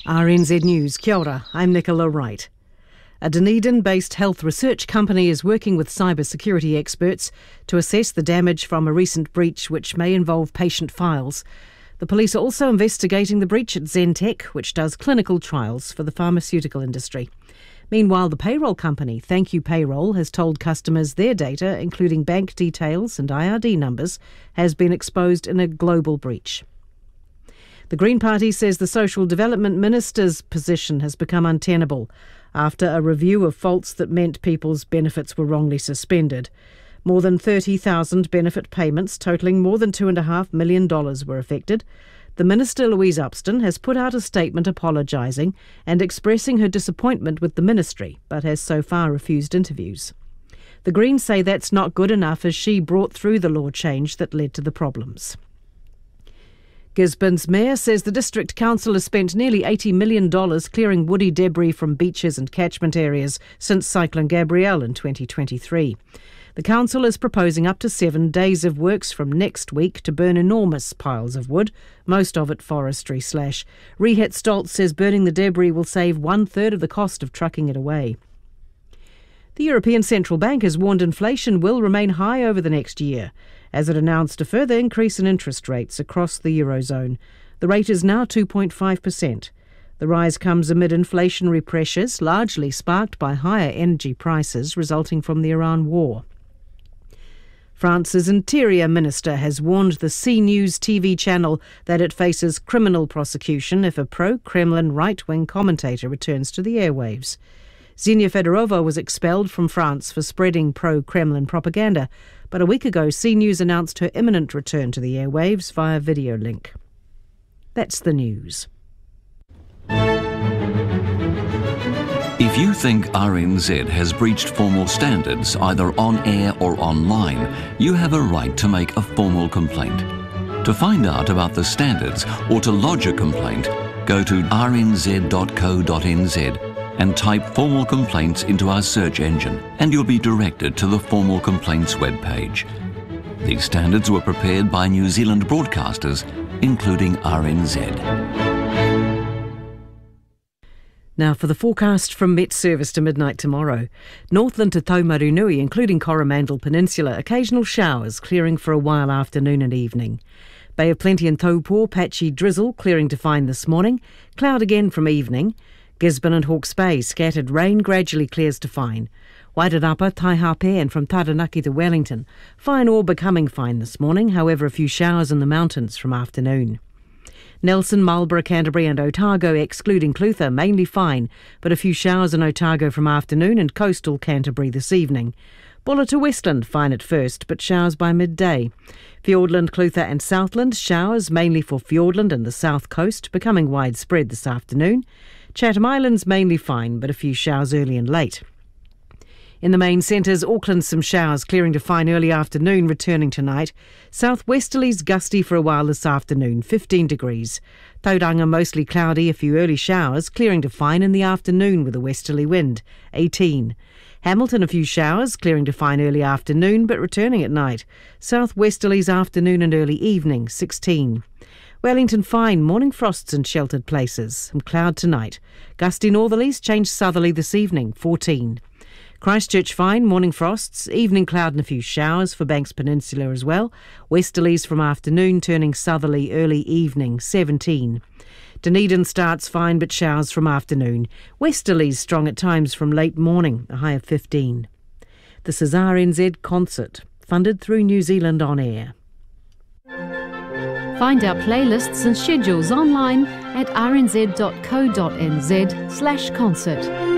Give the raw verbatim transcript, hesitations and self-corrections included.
R N Z News, kia ora, I'm Nicola Wright. A Dunedin-based health research company is working with cybersecurity experts to assess the damage from a recent breach which may involve patient files. The police are also investigating the breach at Zentech, which does clinical trials for the pharmaceutical industry. Meanwhile, the payroll company, Thank You Payroll, has told customers their data, including bank details and I R D numbers, has been exposed in a global breach. The Green Party says the Social Development Minister's position has become untenable after a review of faults that meant people's benefits were wrongly suspended. More than thirty thousand benefit payments totalling more than two point five million dollars were affected. The Minister, Louise Upston, has put out a statement apologising and expressing her disappointment with the ministry, but has so far refused interviews. The Greens say that's not good enough as she brought through the law change that led to the problems. Gisborne's mayor says the district council has spent nearly eighty million dollars clearing woody debris from beaches and catchment areas since Cyclone Gabrielle in twenty twenty-three. The council is proposing up to seven days of works from next week to burn enormous piles of wood, most of it forestry slash. Rehat Stoltz says burning the debris will save one-third of the cost of trucking it away. The European Central Bank has warned inflation will remain high over the next year, as it announced a further increase in interest rates across the Eurozone. The rate is now two point five percent. The rise comes amid inflationary pressures, largely sparked by higher energy prices resulting from the Iran war. France's Interior Minister has warned the C News T V channel that it faces criminal prosecution if a pro-Kremlin right-wing commentator returns to the airwaves. Zenia Fedorova was expelled from France for spreading pro-Kremlin propaganda, but a week ago C News announced her imminent return to the airwaves via video link. That's the news. If you think R N Z has breached formal standards either on air or online, you have a right to make a formal complaint. To find out about the standards or to lodge a complaint, go to r n z dot co dot n z and type formal complaints into our search engine, and you'll be directed to the formal complaints webpage. These standards were prepared by New Zealand broadcasters, including R N Z. Now for the forecast from Met Service to midnight tomorrow. Northland to Taumarunui, including Coromandel Peninsula, occasional showers clearing for a while afternoon and evening. Bay of Plenty and Taupo, patchy drizzle clearing to fine this morning, cloud again from evening. Gisborne and Hawke's Bay, scattered rain gradually clears to fine. Wairarapa, Taihape and from Taranaki to Wellington, fine or becoming fine this morning, however a few showers in the mountains from afternoon. Nelson, Marlborough, Canterbury and Otago, excluding Clutha, mainly fine, but a few showers in Otago from afternoon and coastal Canterbury this evening. Bulla to Westland, fine at first, but showers by midday. Fiordland, Clutha and Southland, showers mainly for Fiordland and the south coast, becoming widespread this afternoon. Chatham Islands, mainly fine, but a few showers early and late. In the main centres, Auckland, some showers clearing to fine early afternoon, returning tonight. Southwesterlies gusty for a while this afternoon, fifteen degrees. Tauranga mostly cloudy, a few early showers, clearing to fine in the afternoon with a westerly wind, eighteen. Hamilton, a few showers, clearing to fine early afternoon, but returning at night. Southwesterlies afternoon and early evening, sixteen. Wellington fine, morning frosts in sheltered places, some cloud tonight. Gusty northerlies change southerly this evening, fourteen. Christchurch fine, morning frosts, evening cloud and a few showers for Banks Peninsula as well. Westerlies from afternoon turning southerly early evening, seventeen. Dunedin starts fine but showers from afternoon. Westerlies strong at times from late morning, a high of fifteen. This is R N Z Concert, funded through New Zealand On Air. Find our playlists and schedules online at r n z dot co dot n z slash concert.